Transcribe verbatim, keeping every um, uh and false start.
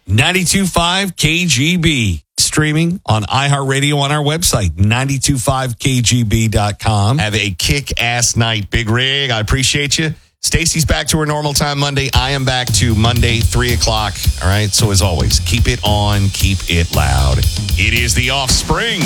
ninety-two point five K G B. Streaming on iHeartRadio on our website, nine two five K G B dot com. Have a kick-ass night, Big Rig. I appreciate you. Stacy's back to her normal time Monday. I am back to Monday, three o'clock. All right, so as always, keep it on, keep it loud. It is The Offspring.